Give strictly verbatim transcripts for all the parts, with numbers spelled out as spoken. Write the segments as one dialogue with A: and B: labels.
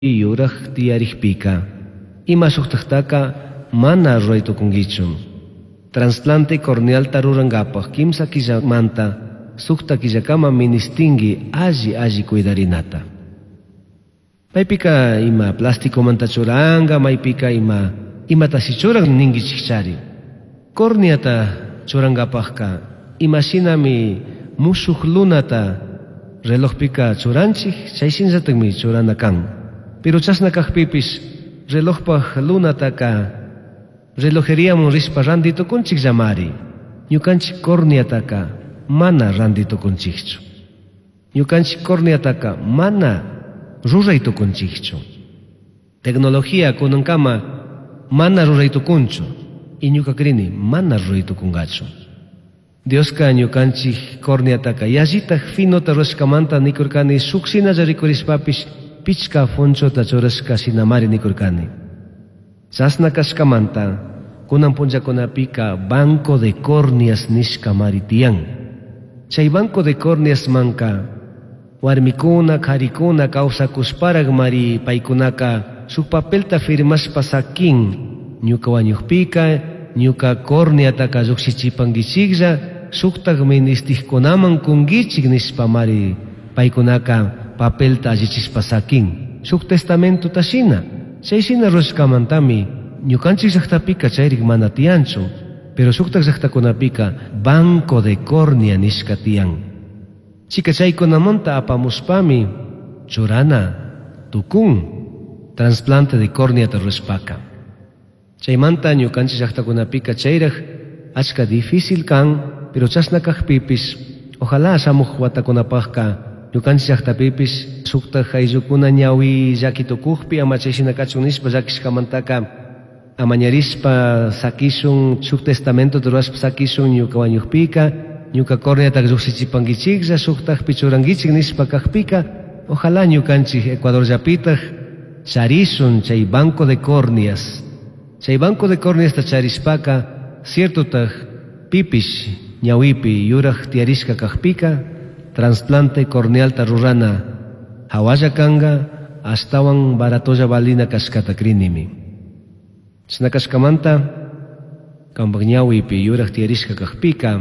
A: yuraq tiyarikpika ima suqtaqtaqa mana ruraytukunkichu. Trasplante cornealta rurangapaq kimsa killamanta suqta killakama ministinki alli alli cuidarinata. Maypika ima plasticomanta churanga, maypika ima imatashi churan ninkichikchari. Corneata churangapaqqa imashinami musuq lunata relojpika churanchik chaysinsatami churana kan. Pero chasna kaqpipis relojpaq lunataqa relojeriamun rispa randitukunchik llamari. Ñukanchik corneataqa mana randitukunchikchu. Ñukanchik corneataqa mana ruraytukunchikchu. Tecnología kunankama mana ruraytukunchu y ñuka krini mana ruraytukungachu. Dioska ñukanchik corneataqa yallitaq finota rurashkamanta nikurkani suqsinalla rikurispapis pichka fonchota churashka sinamari nikurkani. Chasna kashkamanta kunan punllakunapika banco de córneas nishka mari tiyan. Chay banco de córneas manka warmikuna karikuna kawsakusparaq mari paykunaka su papelta firmashpa sakin ñuka wañuqpika ñuka corneataqa lluqsichipankichiklla suqtaq ministiqkunaman kunkichik nishpa mari paykunaka papelta allichishpa sakin suq testamento tashina. Chayshina rurashkamantami ñukanchik llaqtapika chayrik mana tiyanchu, pero suqtaq llaqtakunapika banco de córnea nishka tiyan. Chika chaykunamanta apamuspami churana tukun trasplante de córneata rurashpaka. Chaymanta ñukanchik llaqtakunapika chayraq achka difícil kan, pero chasna kaqpipis ojalá shamuq watakunapaqqa ñukanchik llaqtapipis suqtaq ayllukuna ñawi llakitukuqpi ama chayshina kachun nishpa llakishkamantaka amañarispa sakishun suq testamento rurashpa sakishun ñuka wañuqpika ñuka corneataqa lluqsichipankichiklla suqtaqpi churankichik nishpa kaqpika ojalá ñukanchik Ecuadorllapitaq charisun chay banco de córneas. Chay banco de córneasta charispaka ciertotaq pipish ñawipi yuraq tiyarishka kaqpika trasplante cornealta rurana hawalla kanga astawan baratolla valina kashkata krinimi. Chna kashkamanta kambaq ñawipi yuraq tiyarishka kaqpika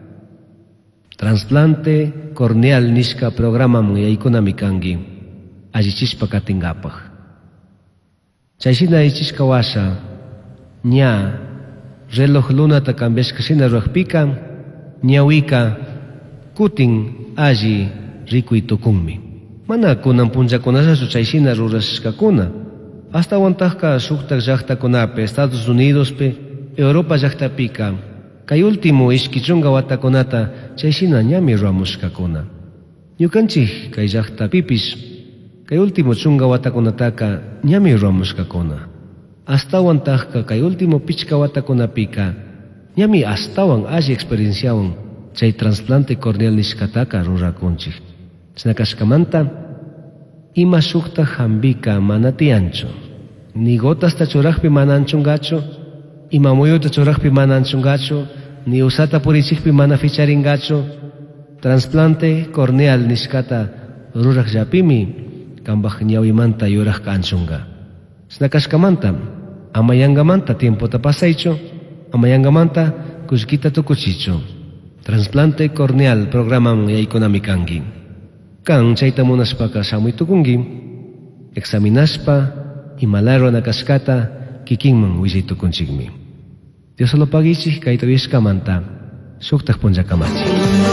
A: trasplante corneal nishka programaman yaykunami kanki allichishpa katingapaq. Chayshina allichishka washa ña reloj lunata cambiashkashina ruraqpika ñawika kutin alli rikuytukunmi. Mana kunan punllakunallachu chayshina rurashkakuna. Hasta wantaqqa suqtaq llaqtakunapi Estados Unidospi, Europa llaqtapika kay último ishki chunka watakunata chayshina ñami ruramushkakuna. Ñukanchik kay llaqtapipis kay último chunka watakunataqa ñami ruramushkakuna. Hasta wantaqqa kay último pichka watakunapika ñami astawan alli experienciawan chay trasplante corneal nishkataqa rurakunchik. Chna kashkamanta ima suqta hambika mana tiyanchu, ni gotasta churaqpi mana anchungachu, ima muyuta churaqpi mana anchungachu, ni usata purichikpi mana ficharingachu. Trasplante corneal nishkata ruraqllapimi kambaq ñawimanta yuraqqa anchunga. Chna kashkamanta amayangamanta tiempota pasaychu, amayangamanta kullkita tukuchichu. Trasplante corneal programaman yaykunami kanki. Kan chayta munashpaka shamuytukunki, examinashpa imalay ruanakashkata kikinman willaytukunchikmi. Dios lo pagichik kayta wishkamanta suqtaq punllakamachik.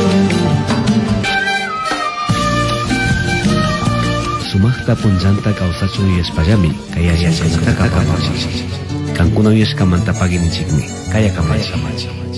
A: Sumaqta punllanta kawsachu yashpallami kaya yachaykunata kamachik. Kankuna wishkamanta pagininchikmi kaya kamachik.